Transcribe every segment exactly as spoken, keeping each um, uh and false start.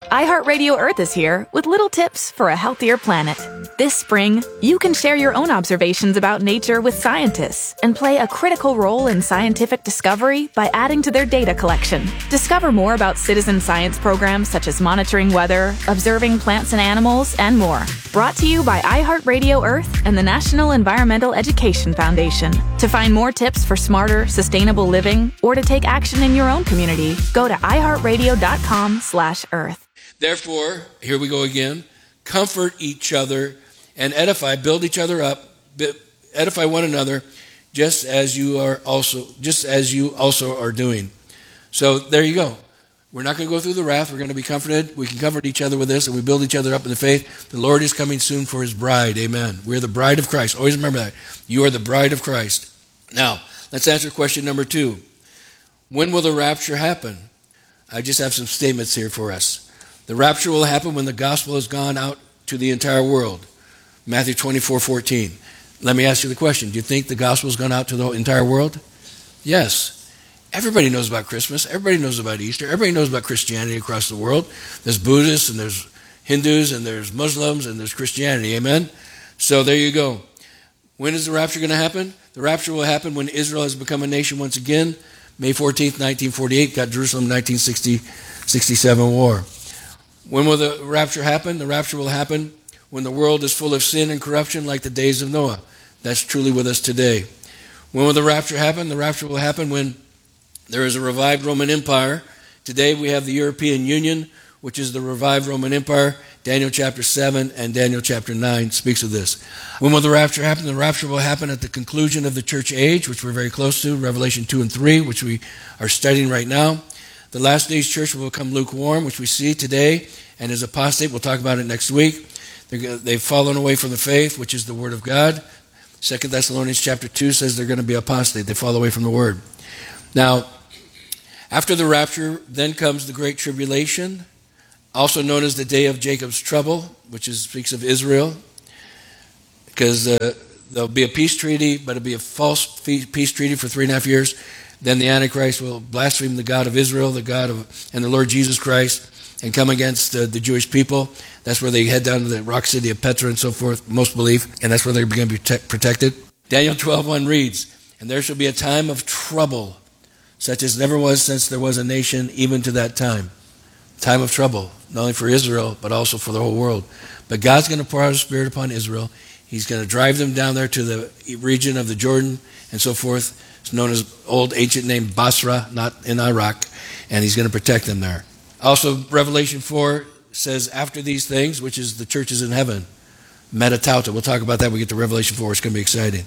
iHeartRadio Earth is here with little tips for a healthier planet. This spring, you can share your own observations about nature with scientists and play a critical role in scientific discovery by adding to their data collection. Discover more about citizen science programs such as monitoring weather, observing plants and animals, and more. Brought to you by iHeartRadio Earth and the National Environmental Education Foundation. To find more tips for smarter, sustainable living or to take action in your own community, go to iHeartRadio.com slash Earth. Therefore, here we go again, comfort each other and edify, build each other up, edify one another, just as you are also, just as you also are doing. So there you go. We're not going to go through the wrath. We're going to be comforted. We can comfort each other with this, and we build each other up in the faith. The Lord is coming soon for his bride. Amen. We're the bride of Christ. Always remember that. You are the bride of Christ. Now, let's answer question number two. When will the rapture happen? I just have some statements here for us. The rapture will happen when the gospel has gone out to the entire world. Matthew twenty-four fourteen. Let me ask you the question. Do you think the gospel has gone out to the entire world? Yes. Everybody knows about Christmas. Everybody knows about Easter. Everybody knows about Christianity across the world. There's Buddhists and there's Hindus and there's Muslims and there's Christianity. Amen? So there you go. When is the rapture going to happen? The rapture will happen when Israel has become a nation once again. May fourteenth, nineteen forty-eight, got Jerusalem, nineteen sixty-seven war. When will the rapture happen? The rapture will happen when the world is full of sin and corruption like the days of Noah. That's truly with us today. When will the rapture happen? The rapture will happen when there is a revived Roman Empire. Today we have the European Union, which is the revived Roman Empire. Daniel chapter seven and Daniel chapter nine speaks of this. When will the rapture happen? The rapture will happen at the conclusion of the church age, which we're very close to, Revelation two and three, which we are studying right now. The last days church will become lukewarm, which we see today, and is apostate. We'll talk about it next week. They're, they've fallen away from the faith, which is the word of God. Second Thessalonians chapter two says they're going to be apostate. They fall away from the word. Now, after the rapture, then comes the great tribulation, also known as the day of Jacob's trouble, which is, speaks of Israel, because uh, there'll be a peace treaty, but it'll be a false peace treaty for three and a half years. Then the Antichrist will blaspheme the God of Israel, the God of and the Lord Jesus Christ, and come against uh, the Jewish people. That's where they head down to the rock city of Petra and so forth, most believe, and that's where they're going to be te- protected. Daniel twelve one reads, "And there shall be a time of trouble, such as never was since there was a nation, even to that time." Time of trouble, not only for Israel, but also for the whole world. But God's going to pour out his Spirit upon Israel. He's going to drive them down there to the region of the Jordan and so forth. It's known as old ancient name Basra, not in Iraq, and he's going to protect them there. Also, Revelation four says, after these things, which is the church is in heaven, metatauta. We'll talk about that when we get to Revelation four. It's going to be exciting.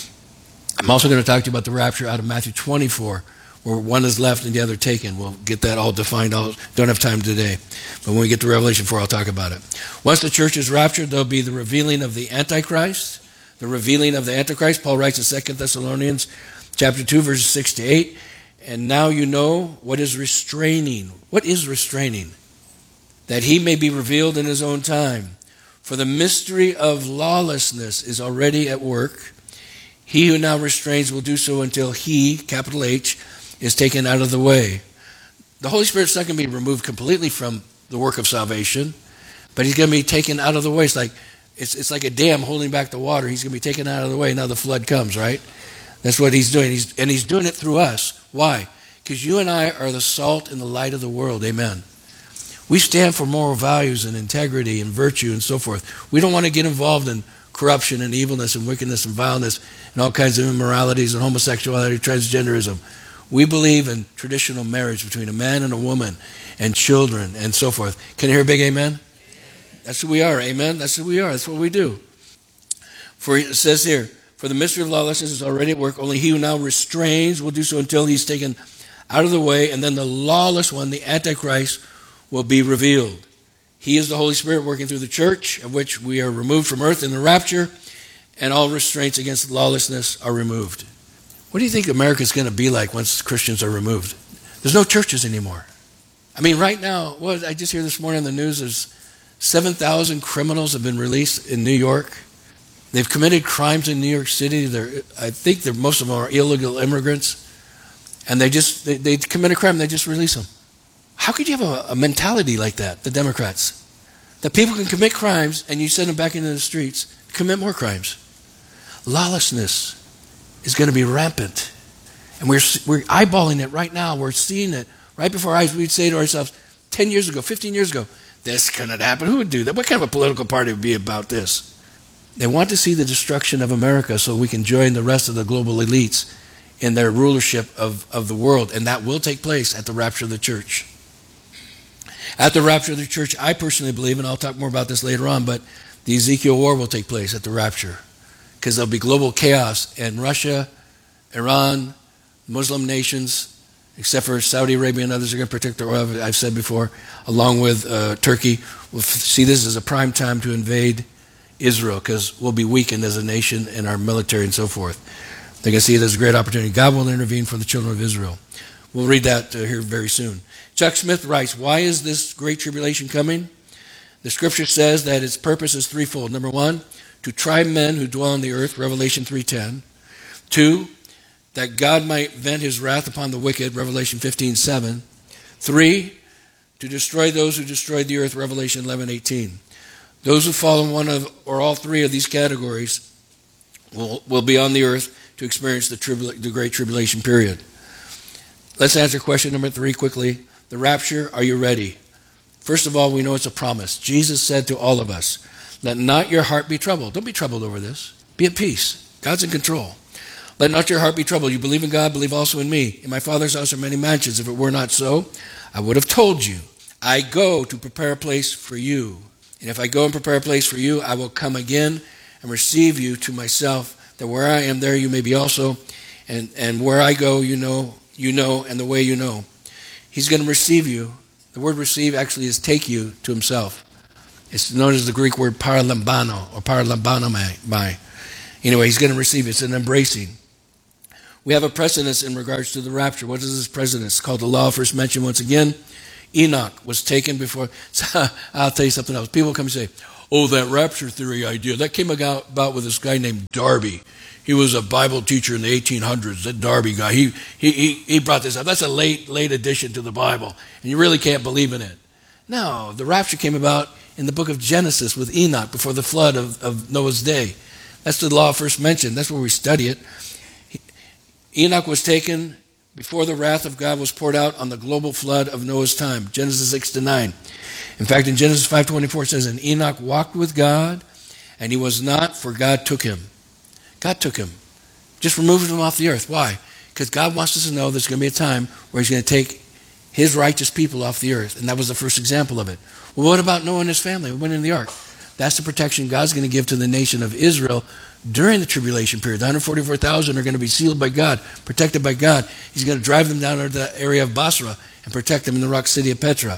I'm also going to talk to you about the rapture out of Matthew twenty-four, where one is left and the other taken. We'll get that all defined. I don't have time today. But when we get to Revelation four, I'll talk about it. Once the church is raptured, there'll be the revealing of the Antichrist. The revealing of the Antichrist. Paul writes in Second Thessalonians chapter two, verses six to eight. And now you know what is restraining. What is restraining? That he may be revealed in his own time. For the mystery of lawlessness is already at work. He who now restrains will do so until he, capital H, is taken out of the way. The Holy Spirit's not going to be removed completely from the work of salvation, but he's going to be taken out of the way. It's like it's, it's like a dam holding back the water. He's going to be taken out of the way. Now the flood comes, right? That's what he's doing. He's, and he's doing it through us. Why? Because you and I are the salt and the light of the world. Amen. We stand for moral values and integrity and virtue and so forth. We don't want to get involved in corruption and evilness and wickedness and vileness and all kinds of immoralities and homosexuality, transgenderism. We believe in traditional marriage between a man and a woman and children and so forth. Can you hear a big amen? That's who we are, amen? That's who we are. That's what we do. For it says here, for the mystery of lawlessness is already at work. Only he who now restrains will do so until he's taken out of the way. And then the lawless one, the Antichrist, will be revealed. He is the Holy Spirit working through the church, of which we are removed from earth in the rapture, and all restraints against lawlessness are removed. What do you think America is going to be like once Christians are removed? There's no churches anymore. I mean, right now, what I just hear this morning on the news is seven thousand criminals have been released in New York. They've committed crimes in New York City. They're, I think they're, most of them are illegal immigrants. And they just, they, they commit a crime, they just release them. How could you have a, a mentality like that, the Democrats? That people can commit crimes and you send them back into the streets, commit more crimes. Lawlessness is going to be rampant. And we're, we're eyeballing it right now. We're seeing it right before our eyes. We'd say to ourselves, ten years ago, fifteen years ago, this couldn't happen. Who would do that? What kind of a political party would be about this? They want to see the destruction of America so we can join the rest of the global elites in their rulership of, of the world. And that will take place at the rapture of the church. At the rapture of the church, I personally believe, and I'll talk more about this later on, but the Ezekiel war will take place at the rapture. Because there'll be global chaos, and Russia, Iran, Muslim nations, except for Saudi Arabia and others are going to protect their oil, I've said before, along with uh, Turkey. We'll see this as a prime time to invade Israel because we'll be weakened as a nation in our military and so forth. They're going to see it as a great opportunity. God will intervene for the children of Israel. We'll read that uh, here very soon. Chuck Smith writes, why is this great tribulation coming? The scripture says that its purpose is threefold. Number one, to try men who dwell on the earth, Revelation three ten. Two, that God might vent his wrath upon the wicked, Revelation fifteen seven. Three, to destroy those who destroyed the earth, Revelation eleven eighteen. Those who fall in one of or all three of these categories will, will be on the earth to experience the, tribula- the great tribulation period. Let's answer question number three quickly. The rapture, are you ready? First of all, we know it's a promise. Jesus said to all of us, let not your heart be troubled. Don't be troubled over this. Be at peace. God's in control. Let not your heart be troubled. You believe in God, believe also in me. In my Father's house are many mansions. If it were not so, I would have told you. I go to prepare a place for you. And if I go and prepare a place for you, I will come again and receive you to myself, that where I am, there you may be also. And, and where I go, you know, you know, and the way you know. He's going to receive you. The word receive actually is take you to himself. It's known as the Greek word paralambano or paralambanomai. Anyway, he's going to receive it. It's an embracing. We have a precedence in regards to the rapture. What is this precedence? It's called the law of first mention. Once again, Enoch was taken before. So I'll tell you something else. People come and say, oh, that rapture theory idea, that came about with this guy named Darby. He was a Bible teacher in the eighteen hundreds, that Darby guy. He, he, he, he brought this up. That's a late, late addition to the Bible, and you really can't believe in it. No, the rapture came about in the book of Genesis with Enoch before the flood of, of Noah's day. That's the law of first mention. That's where we study it. He, Enoch was taken before the wrath of God was poured out on the global flood of Noah's time, Genesis six to nine. In fact, in Genesis five twenty-four it says, and Enoch walked with God, and he was not, for God took him. God took him. Just removed him off the earth. Why? Because God wants us to know there's going to be a time where he's going to take his righteous people off the earth. And that was the first example of it. Well, what about Noah and his family who went in the ark? That's the protection God's going to give to the nation of Israel during the tribulation period. The one hundred forty-four thousand are going to be sealed by God, protected by God. He's going to drive them down to the area of Basra and protect them in the rock city of Petra.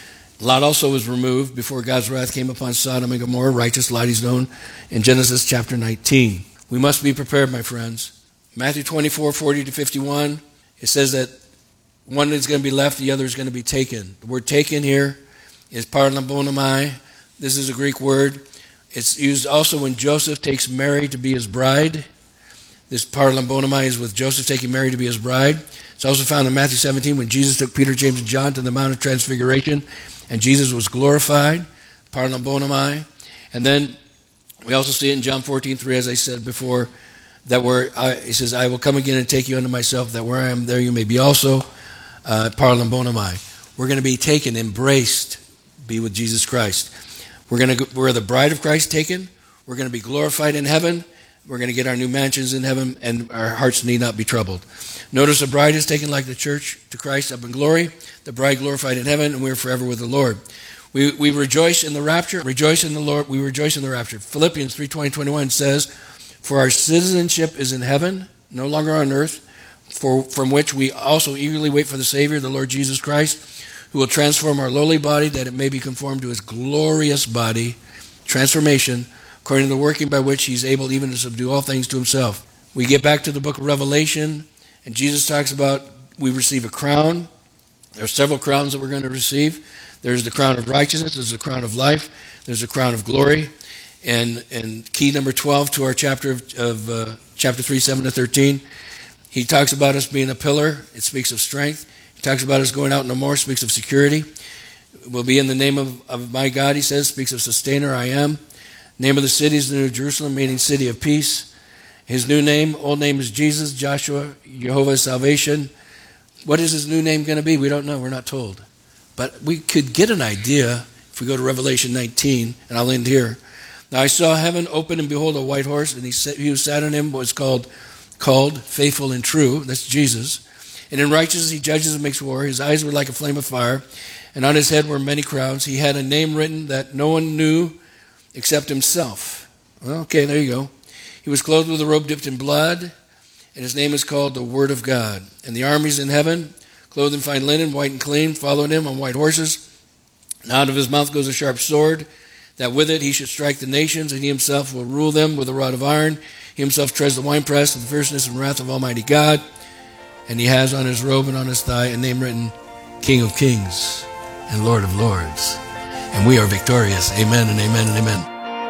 Lot also was removed before God's wrath came upon Sodom and Gomorrah. Righteous Lot, he's known in Genesis chapter nineteen. We must be prepared, my friends. Matthew twenty-four, forty to fifty-one, it says that one is going to be left, the other is going to be taken. The word taken here is paralambonamai. This is a Greek word. It's used also when Joseph takes Mary to be his bride. This paralambonamai is with Joseph taking Mary to be his bride. It's also found in Matthew seventeen when Jesus took Peter, James, and John to the Mount of Transfiguration, and Jesus was glorified, paralambonamai. And then we also see it in John fourteen three, as I said before, that where I, he says, I will come again and take you unto myself, that where I am, there you may be also, uh, paralambonamai. We're going to be taken, embraced, be with Jesus Christ. We're going to, we're the bride of Christ taken. We're going to be glorified in heaven. We're going to get our new mansions in heaven, and our hearts need not be troubled. Notice the bride is taken like the church to Christ up in glory, the bride glorified in heaven, and we're forever with the Lord. We we rejoice in the rapture, rejoice in the Lord, we rejoice in the rapture. Philippians three twenty, twenty-one says, for our citizenship is in heaven, no longer on earth, for from which we also eagerly wait for the Savior, the Lord Jesus Christ, who will transform our lowly body that it may be conformed to his glorious body, transformation, according to the working by which he's able even to subdue all things to himself. We get back to the book of Revelation, and Jesus talks about we receive a crown. There are several crowns that we're going to receive. There's the crown of righteousness, there's the crown of life, there's the crown of glory. And and key number twelve to our chapter of, of uh, chapter three, seven to thirteen, he talks about us being a pillar. It speaks of strength. talks about us going out no more, speaks of security. Will be in the name of, of my God, he says, speaks of sustainer, I am. Name of the city is the New Jerusalem, meaning city of peace. His new name, old name is Jesus, Joshua, Jehovah's salvation. What is his new name going to be? We don't know. We're not told. But we could get an idea if we go to Revelation nineteen, and I'll end here. Now I saw heaven open, and behold, a white horse, and he, sat, he who sat on him was called, called Faithful and True. That's Jesus. And in righteousness he judges and makes war. His eyes were like a flame of fire, and on his head were many crowns. He had a name written that no one knew except himself. Well, okay, there you go. He was clothed with a robe dipped in blood, and his name is called the Word of God. And the armies in heaven, clothed in fine linen, white and clean, followed him on white horses. And out of his mouth goes a sharp sword, that with it he should strike the nations, and he himself will rule them with a rod of iron. He himself treads the winepress of the fierceness and wrath of Almighty God. And he has on his robe and on his thigh a name written, King of Kings and Lord of Lords. And we are victorious. Amen and amen and amen.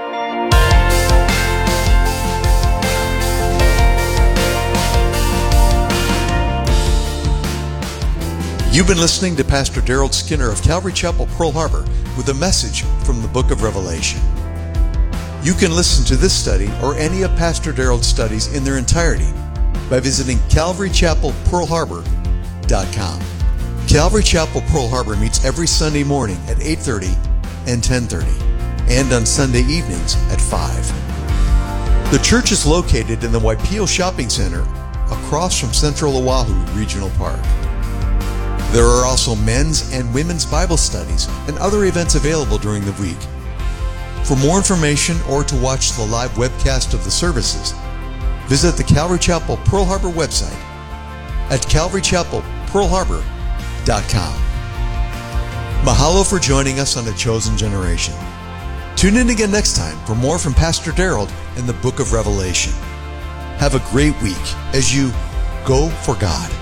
You've been listening to Pastor Daryl Skinner of Calvary Chapel, Pearl Harbor, with a message from the book of Revelation. You can listen to this study or any of Pastor Daryl's studies in their entirety by visiting calvary chapel pearl harbor dot com. Calvary Chapel, Pearl Harbor meets every Sunday morning at eight thirty and ten thirty, and on Sunday evenings at five. The church is located in the Waipio Shopping Center across from Central Oahu Regional Park. There are also men's and women's Bible studies and other events available during the week. For more information or to watch the live webcast of the services, visit the Calvary Chapel Pearl Harbor website at calvary chapel pearl harbor dot com. Mahalo for joining us on The Chosen Generation. Tune in again next time for more from Pastor Daryl in the book of Revelation. Have a great week as you go for God.